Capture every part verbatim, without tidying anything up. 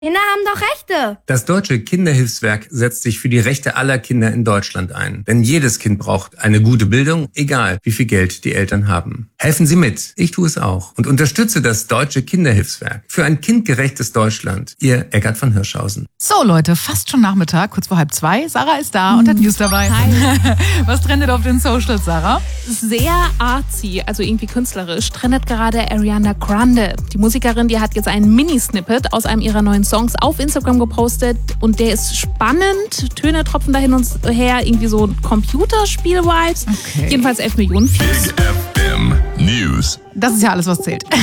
Kinder haben doch Rechte. Das Deutsche Kinderhilfswerk setzt sich für die Rechte aller Kinder in Deutschland ein. Denn jedes Kind braucht eine gute Bildung, egal wie viel Geld die Eltern haben. Helfen Sie mit. Ich tue es auch. Und unterstütze das Deutsche Kinderhilfswerk. Für ein kindgerechtes Deutschland. Ihr Eckart von Hirschhausen. So Leute, fast schon Nachmittag, kurz vor halb zwei. Sarah ist da und hat News dabei. Hi. Was trendet auf den Socials, Sarah? Sehr artsy, also irgendwie künstlerisch, trendet gerade Ariana Grande. Die Musikerin, die hat jetzt einen Mini-Snippet aus einem ihrer neuen Songs auf Instagram gepostet und der ist spannend. Töne tropfen da hin und her, irgendwie so Computerspiel-Vibes. Okay. Jedenfalls elf Millionen Views. Big F M News. Das ist ja alles, was zählt.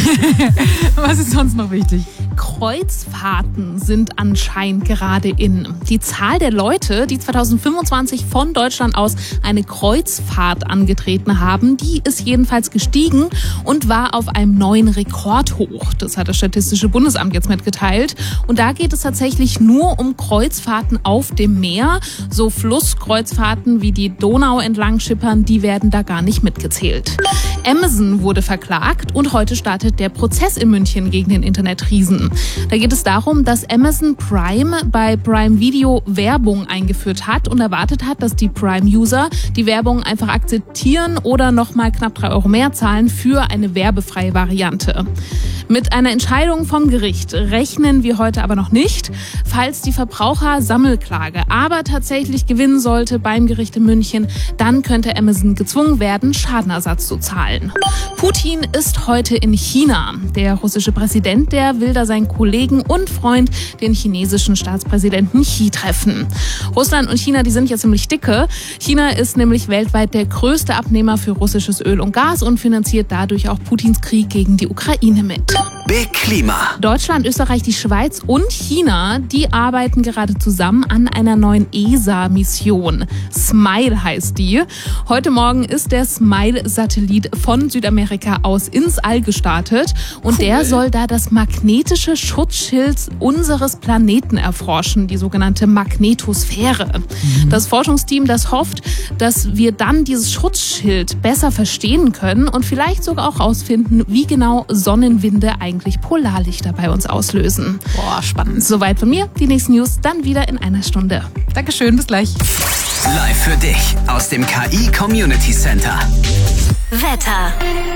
Was ist sonst noch wichtig? Kreuzfahrten sind anscheinend gerade in. Die Zahl der Leute, die zwanzig fünfundzwanzig von Deutschland aus eine Kreuzfahrt angetreten haben, die ist jedenfalls gestiegen und war auf einem neuen Rekordhoch. Das hat das Statistische Bundesamt jetzt mitgeteilt. Und da geht es tatsächlich nur um Kreuzfahrten auf dem Meer. So Flusskreuzfahrten wie die Donau entlang schippern, die werden da gar nicht mitgezählt. Amazon wurde verklagt und heute startet der Prozess in München gegen den Internetriesen. Da geht es darum, dass Amazon Prime bei Prime Video Werbung eingeführt hat und erwartet hat, dass die Prime-User die Werbung einfach akzeptieren oder nochmal knapp drei Euro mehr zahlen für eine werbefreie Variante. Mit einer Entscheidung vom Gericht rechnen wir heute aber noch nicht. Falls die Verbrauchersammelklage aber tatsächlich gewinnen sollte beim Gericht in München, dann könnte Amazon gezwungen werden, Schadenersatz zu zahlen. Putin ist heute in China. Der russische Präsident, der will da seinen Kollegen und Freund, den chinesischen Staatspräsidenten Xi, treffen. Russland und China, die sind ja ziemlich dicke. China ist nämlich weltweit der größte Abnehmer für russisches Öl und Gas und finanziert dadurch auch Putins Krieg gegen die Ukraine mit. Big Klima. Deutschland, Österreich, die Schweiz und China, die arbeiten gerade zusammen an einer neuen E S A-Mission. SMILE heißt die. Heute Morgen ist der SMILE-Satellit von Südamerika aus ins All gestartet und cool. Der soll da das magnetische Schutzschild unseres Planeten erforschen, die sogenannte Magnetosphäre. Mhm. Das Forschungsteam, das hofft, dass wir dann dieses Schutzschild besser verstehen können und vielleicht sogar auch herausfinden, wie genau Sonnenwinde eigentlich Polarlichter bei uns auslösen. Boah, spannend. Soweit von mir. Die nächsten News dann wieder in einer Stunde. Dankeschön, bis gleich. Live für dich aus dem K I Community Center. Wetter.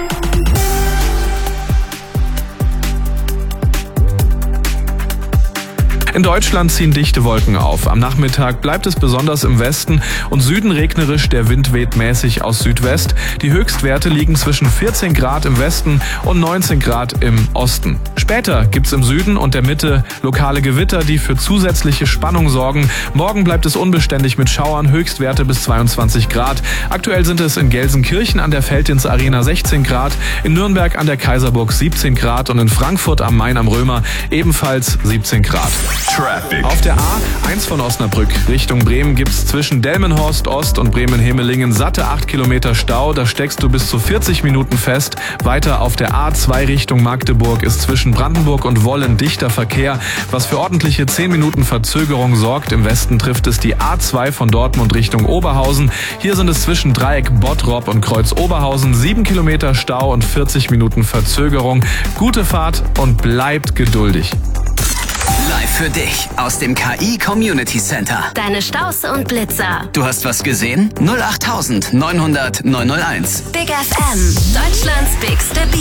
In Deutschland ziehen dichte Wolken auf. Am Nachmittag bleibt es besonders im Westen und Süden regnerisch, der Wind weht mäßig aus Südwest. Die Höchstwerte liegen zwischen vierzehn Grad im Westen und neunzehn Grad im Osten. Später gibt's im Süden und der Mitte lokale Gewitter, die für zusätzliche Spannung sorgen. Morgen bleibt es unbeständig mit Schauern, Höchstwerte bis zweiundzwanzig Grad. Aktuell sind es in Gelsenkirchen an der Feldins Arena sechzehn Grad, in Nürnberg an der Kaiserburg siebzehn Grad und in Frankfurt am Main am Römer ebenfalls siebzehn Grad. Traffic. Auf der A eins von Osnabrück Richtung Bremen gibt's zwischen Delmenhorst Ost und Bremen-Hemelingen satte acht Kilometer Stau. Da steckst du bis zu vierzig Minuten fest. Weiter auf der A zwei Richtung Magdeburg ist zwischen Brandenburg und Wollen dichter Verkehr, was für ordentliche zehn Minuten Verzögerung sorgt. Im Westen trifft es die A zwei von Dortmund Richtung Oberhausen. Hier sind es zwischen Dreieck Bottrop und Kreuz Oberhausen sieben Kilometer Stau und vierzig Minuten Verzögerung. Gute Fahrt und bleibt geduldig. Live für dich aus dem K I Community Center. Deine Staus und Blitzer. Du hast was gesehen? null acht neunhundert neunhundert neunhunderteins. Big F M. Deutschlands bigste Beat.